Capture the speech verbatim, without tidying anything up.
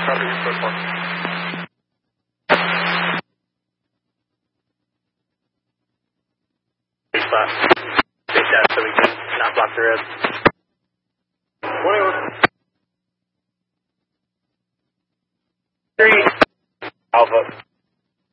Copy, report one. Stay flat. Stay flat so we can not block the road. Three. Alpha.